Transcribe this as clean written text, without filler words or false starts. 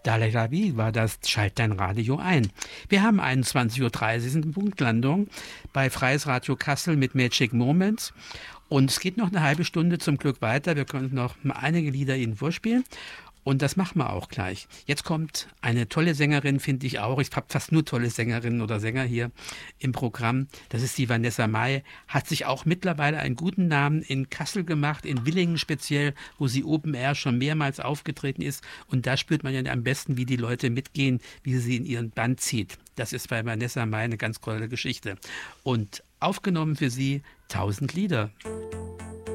Dalai Labi war das Schalt dein Radio ein. Wir haben 21:30 Uhr, Punktlandung bei Freies Radio Kassel mit Magic Moments. Und es geht noch eine halbe Stunde zum Glück weiter. Wir können noch einige Lieder Ihnen vorspielen. Und das machen wir auch gleich. Jetzt kommt eine tolle Sängerin, finde ich auch. Ich habe fast nur tolle Sängerinnen oder Sänger hier im Programm. Das ist die Vanessa Mai. Hat sich auch mittlerweile einen guten Namen in Kassel gemacht, in Willingen speziell, wo sie Open Air schon mehrmals aufgetreten ist. Und da spürt man ja am besten, wie die Leute mitgehen, wie sie in ihren Band zieht. Das ist bei Vanessa Mai eine ganz tolle Geschichte. Und aufgenommen für Sie 1000 Lieder.